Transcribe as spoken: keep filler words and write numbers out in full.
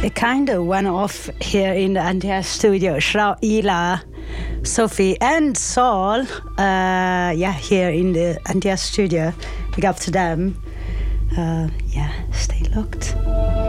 It kind of went off here in the Antia studio. Shrao, Ila, Sophie, and Saul, uh, yeah, here in the Antia studio. Big up to them. Uh, yeah, stay locked.